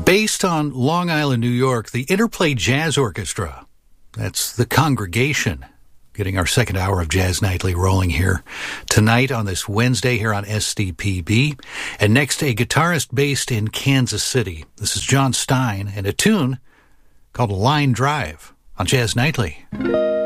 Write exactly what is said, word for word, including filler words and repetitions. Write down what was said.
Based on Long Island, New York, the Interplay Jazz Orchestra. That's the Congregation. Getting our second hour of Jazz Nightly rolling here tonight on this Wednesday here on S D P B. And next, a guitarist based in Kansas City. This is John Stein and a tune called Line Drive on Jazz Nightly.